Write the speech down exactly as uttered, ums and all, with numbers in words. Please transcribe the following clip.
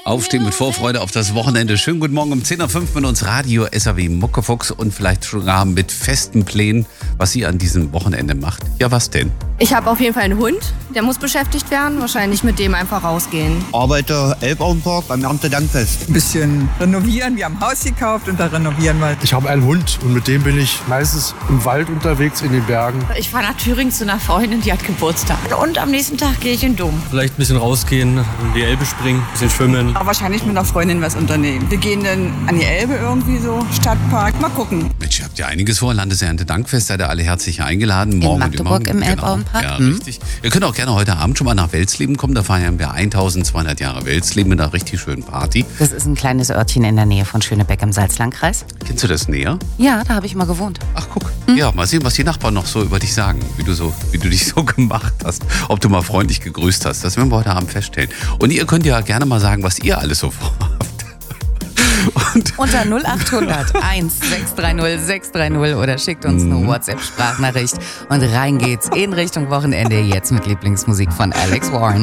Aufstehen mit Vorfreude auf das Wochenende. Schönen guten Morgen um zehn Uhr fünf mit uns Radio S R W Muckefuchs und vielleicht sogar mit festen Plänen, was sie an diesem Wochenende macht. Ja, was denn? Ich habe auf jeden Fall einen Hund, der muss beschäftigt werden. Wahrscheinlich mit dem einfach rausgehen. Arbeite Elbauenpark beim Erntedankfest. Ein bisschen renovieren. Wir haben ein Haus gekauft und da renovieren wir. Ich habe einen Hund und mit dem bin ich meistens im Wald unterwegs, in den Bergen. Ich fahre nach Thüringen zu einer Freundin, die hat Geburtstag. Und am nächsten Tag gehe ich in den Dom. Vielleicht ein bisschen rausgehen, in die Elbe springen, ein bisschen schwimmen. Aber wahrscheinlich mit einer Freundin was unternehmen. Wir gehen dann an die Elbe irgendwie so, Stadtpark. Mal gucken. Mensch, ihr habt ja einiges vor. Landeserntedankfest, seid ihr alle herzlich eingeladen. Morgen in Magdeburg im Elbauenpark. Genau. Ja, hm. richtig. Ihr könnt auch gerne heute Abend schon mal nach Welsleben kommen. Da feiern wir eintausendzweihundert Jahre Welsleben mit einer richtig schönen Party. Das ist ein kleines Örtchen in der Nähe von Schönebeck im Salzlandkreis. Kennst du das näher? Ja, da habe ich mal gewohnt. Ach, guck. Hm? Ja, mal sehen, was die Nachbarn noch so über dich sagen. Wie du, so, wie du dich so gemacht hast. Ob du mal freundlich gegrüßt hast. Das werden wir heute Abend feststellen. Und ihr könnt ja gerne mal sagen, was ihr alles so vorhabt. Und unter null acht hundert eins sechs drei null sechs drei null oder schickt uns eine WhatsApp-Sprachnachricht. Und rein geht's in Richtung Wochenende jetzt mit Lieblingsmusik von Alex Warren.